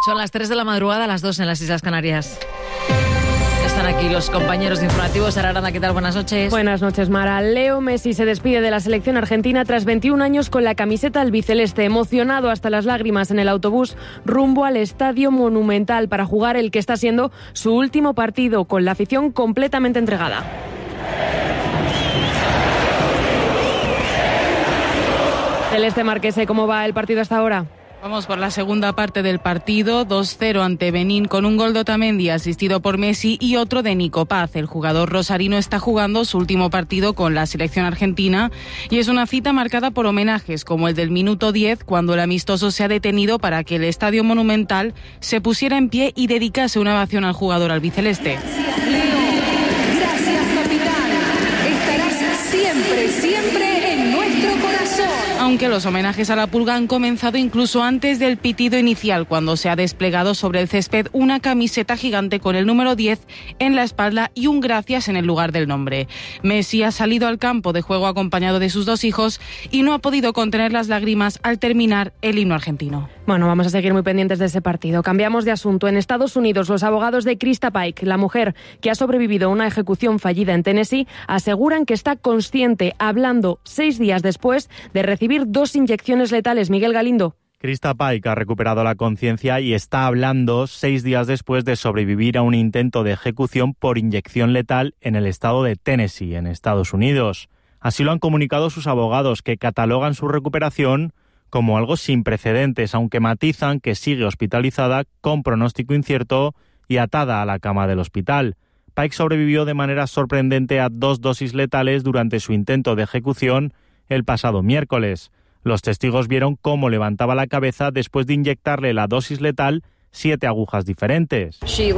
Son las 3 de la madrugada, las 2 en las Islas Canarias. Están aquí los compañeros de informativos. Sara Arana, ¿qué tal? Buenas noches. Buenas noches, Mara. Leo Messi se despide de la selección argentina tras 21 años con la camiseta albiceleste, emocionado hasta las lágrimas en el autobús rumbo al Estadio Monumental para jugar el que está siendo su último partido, con la afición completamente entregada. Celeste Marquese, ¿cómo va el partido hasta ahora? Vamos por la segunda parte del partido, 2-0 ante Benín con un gol de Otamendi asistido por Messi y otro de Nico Paz. El jugador rosarino está jugando su último partido con la selección argentina y es una cita marcada por homenajes como el del minuto 10, cuando el amistoso se ha detenido para que el Estadio Monumental se pusiera en pie y dedicase una ovación al jugador albiceleste. Gracias, Leo. Gracias, capitán. Estarás siempre en nuestro corazón. Aunque los homenajes a la Pulga han comenzado incluso antes del pitido inicial, cuando se ha desplegado sobre el césped una camiseta gigante con el número 10 en la espalda y un gracias en el lugar del nombre. Messi ha salido al campo de juego acompañado de sus 2 hijos y no ha podido contener las lágrimas al terminar el himno argentino. Bueno, vamos a seguir muy pendientes de ese partido. Cambiamos de asunto. En Estados Unidos, los abogados de Krista Pike, la mujer que ha sobrevivido a una ejecución fallida en Tennessee, aseguran que está consciente, hablando 6 días después de recibir 2 inyecciones letales. Miguel Galindo. Krista Pike ha recuperado la conciencia y está hablando 6 días después de sobrevivir a un intento de ejecución por inyección letal en el estado de Tennessee, en Estados Unidos. Así lo han comunicado sus abogados, que catalogan su recuperación como algo sin precedentes, aunque matizan que sigue hospitalizada con pronóstico incierto y atada a la cama del hospital. Pike sobrevivió de manera sorprendente a 2 dosis letales durante su intento de ejecución el pasado miércoles. Los testigos vieron cómo levantaba la cabeza después de inyectarle la dosis letal 7 agujas diferentes.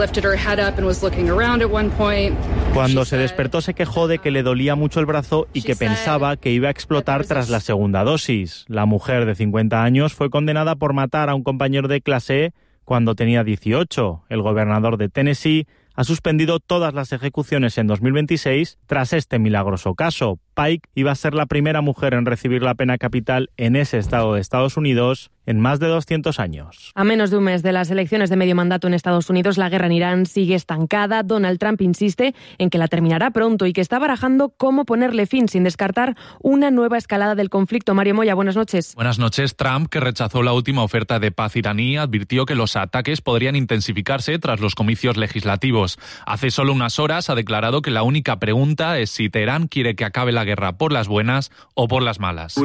Cuando se despertó se quejó de que le dolía mucho el brazo y que pensaba que iba a explotar tras la segunda dosis. La mujer de 50 años fue condenada por matar a un compañero de clase cuando tenía 18. El gobernador de Tennessee ha suspendido todas las ejecuciones en 2026 tras este milagroso caso. Pike iba a ser la primera mujer en recibir la pena capital en ese estado de Estados Unidos en más de 200 años. A menos de un mes de las elecciones de medio mandato en Estados Unidos, la guerra en Irán sigue estancada. Donald Trump insiste en que la terminará pronto y que está barajando cómo ponerle fin sin descartar una nueva escalada del conflicto. Mario Moya, buenas noches. Buenas noches. Trump, que rechazó la última oferta de paz iraní, advirtió que los ataques podrían intensificarse tras los comicios legislativos. Hace solo unas horas ha declarado que la única pregunta es si Teherán quiere que acabe la guerra por las buenas o por las malas.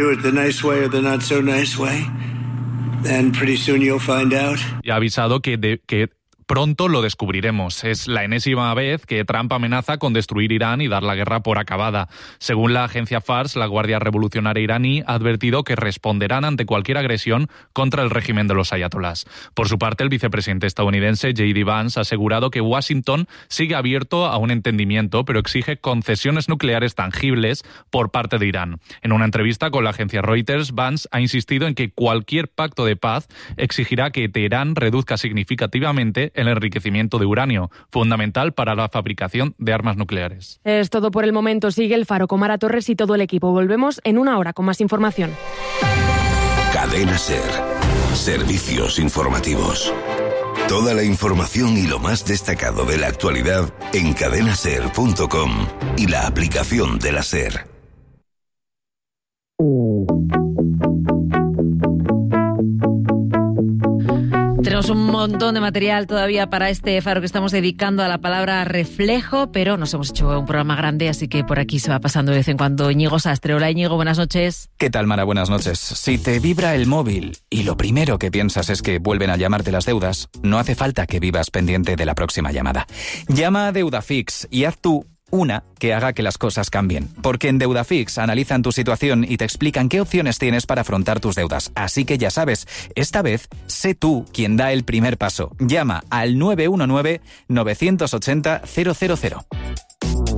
Y ha avisado que pronto lo descubriremos. Es la enésima vez que Trump amenaza con destruir Irán y dar la guerra por acabada. Según la agencia Fars, la Guardia Revolucionaria iraní ha advertido que responderán ante cualquier agresión contra el régimen de los ayatolás. Por su parte, el vicepresidente estadounidense J.D. Vance ha asegurado que Washington sigue abierto a un entendimiento, pero exige concesiones nucleares tangibles por parte de Irán. En una entrevista con la agencia Reuters, Vance ha insistido en que cualquier pacto de paz exigirá que Teherán reduzca significativamente el enriquecimiento de uranio, fundamental para la fabricación de armas nucleares. Es todo por el momento. Sigue el Faro con Mara Torres y todo el equipo. Volvemos en una hora con más información. Cadena SER. Servicios informativos. Toda la información y lo más destacado de la actualidad en cadenaser.com y la aplicación de la SER. Tenemos un montón de material todavía para este Faro que estamos dedicando a la palabra reflejo, pero nos hemos hecho un programa grande, así que por aquí se va pasando de vez en cuando Íñigo Sastre. Hola Íñigo, buenas noches. ¿Qué tal, Mara? Buenas noches. Si te vibra el móvil y lo primero que piensas es que vuelven a llamarte las deudas, no hace falta que vivas pendiente de la próxima llamada. Llama a Deudafix y haz tú una que haga que las cosas cambien. Porque en Deudafix analizan tu situación y te explican qué opciones tienes para afrontar tus deudas. Así que ya sabes, esta vez sé tú quien da el primer paso. Llama al 919 980 000.